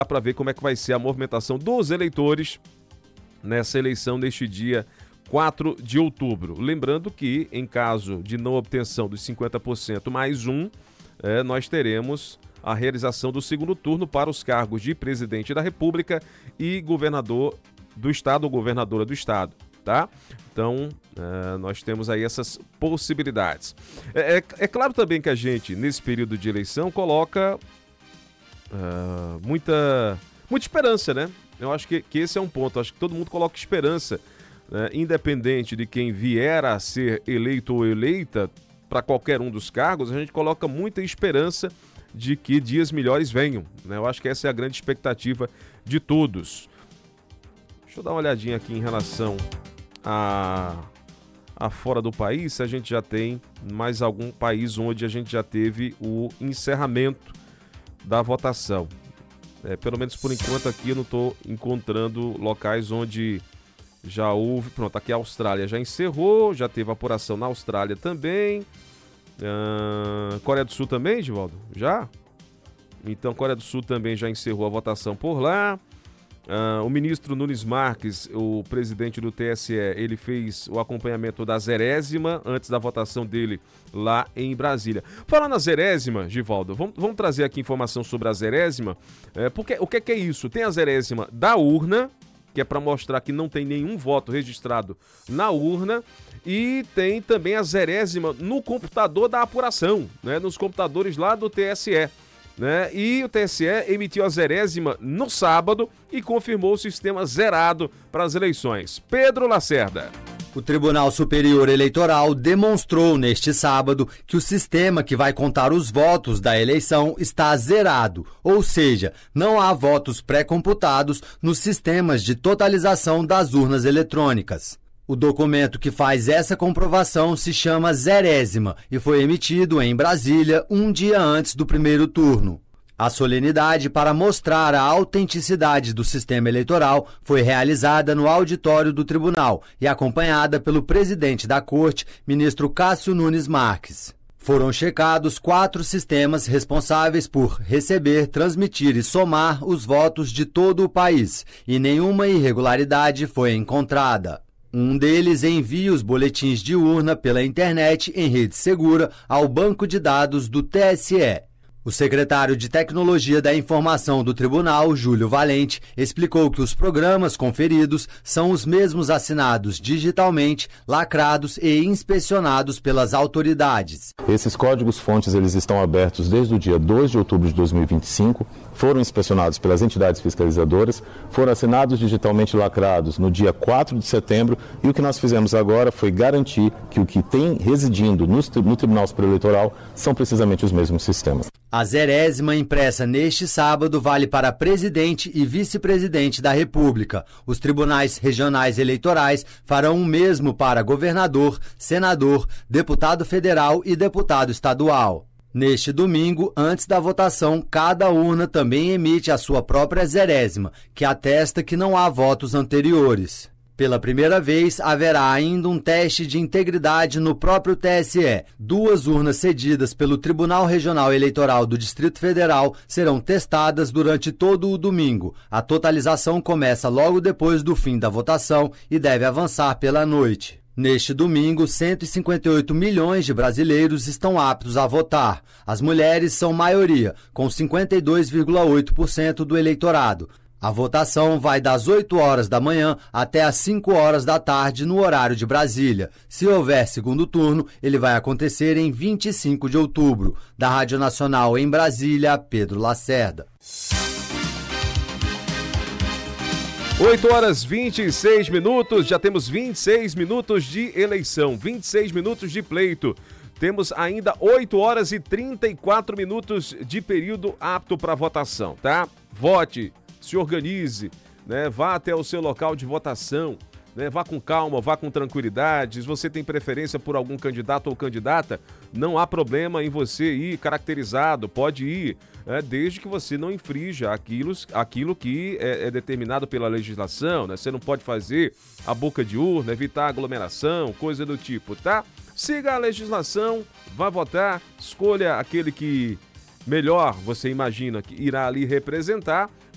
para ver como é que vai ser a movimentação dos eleitores nessa eleição neste dia 4 de outubro. Lembrando que, em caso de não obtenção dos 50% mais nós teremos a realização do segundo turno para os cargos de presidente da República e governador do estado ou governadora do estado, tá? Então, nós temos aí essas possibilidades. É claro também que a gente, nesse período de eleição, coloca muita esperança, né? Eu acho que esse é um ponto. Eu acho que todo mundo coloca esperança, né? Independente de quem vier a ser eleito ou eleita para qualquer um dos cargos, a gente coloca muita esperança de que dias melhores venham, né? Eu acho que essa é a grande expectativa de todos. Deixa eu dar uma olhadinha aqui em relação a fora do país, se a gente já tem mais algum país onde a gente já teve o encerramento da votação. Pelo menos por enquanto aqui eu não estou encontrando locais onde já houve. Pronto, aqui a Austrália já encerrou, já teve apuração na Austrália também. Coreia do Sul também, Givaldo? Já? Então, Coreia do Sul também já encerrou a votação por lá. O ministro Nunes Marques, o presidente do TSE, ele fez o acompanhamento da 0ª antes da votação dele lá em Brasília. Falando na 0ª, Givaldo, vamos trazer aqui informação sobre a 0ª, porque o que é isso? Tem a 0ª da urna, que é para mostrar que não tem nenhum voto registrado na urna, e tem também a 0ª no computador da apuração, né, nos computadores lá do TSE. Né? E o TSE emitiu a 0ª no sábado e confirmou o sistema zerado para as eleições. Pedro Lacerda. O Tribunal Superior Eleitoral demonstrou neste sábado que o sistema que vai contar os votos da eleição está zerado, ou seja, não há votos pré-computados nos sistemas de totalização das urnas eletrônicas. O documento que faz essa comprovação se chama 0ª e foi emitido em Brasília um dia antes do primeiro turno. A solenidade para mostrar a autenticidade do sistema eleitoral foi realizada no auditório do tribunal e acompanhada pelo presidente da Corte, ministro Cássio Nunes Marques. Foram checados 4 sistemas responsáveis por receber, transmitir e somar os votos de todo o país e nenhuma irregularidade foi encontrada. Um deles envia os boletins de urna pela internet em rede segura ao banco de dados do TSE. O secretário de Tecnologia da Informação do Tribunal, Júlio Valente, explicou que os programas conferidos são os mesmos assinados digitalmente, lacrados e inspecionados pelas autoridades. Esses códigos-fontes eles estão abertos desde o dia 2 de outubro de 2025, foram inspecionados pelas entidades fiscalizadoras, foram assinados digitalmente lacrados no dia 4 de setembro e o que nós fizemos agora foi garantir que o que tem residindo no Tribunal Superior Eleitoral são precisamente os mesmos sistemas. A 0ª impressa neste sábado vale para presidente e vice-presidente da República. Os tribunais regionais eleitorais farão o mesmo para governador, senador, deputado federal e deputado estadual. Neste domingo, antes da votação, cada urna também emite a sua própria 0ª, que atesta que não há votos anteriores. Pela primeira vez, haverá ainda um teste de integridade no próprio TSE. 2 urnas cedidas pelo Tribunal Regional Eleitoral do Distrito Federal serão testadas durante todo o domingo. A totalização começa logo depois do fim da votação e deve avançar pela noite. Neste domingo, 158 milhões de brasileiros estão aptos a votar. As mulheres são maioria, com 52,8% do eleitorado. A votação vai das 8 horas da manhã até às 5 horas da tarde no horário de Brasília. Se houver segundo turno, ele vai acontecer em 25 de outubro. Da Rádio Nacional em Brasília, Pedro Lacerda. 8 horas 26 minutos, já temos 26 minutos de eleição, 26 minutos de pleito. Temos ainda 8 horas e 34 minutos de período apto para votação, tá? Vote, se organize, né? Vá até o seu local de votação, né? Vá com calma, vá com tranquilidade. Se você tem preferência por algum candidato ou candidata, não há problema em você ir caracterizado, pode ir, né? Desde que você não infrinja aquilo que é determinado pela legislação, né? Você não pode fazer a boca de urna, evitar aglomeração, coisa do tipo, tá? Siga a legislação, vá votar, escolha aquele que melhor você imagina que irá ali representar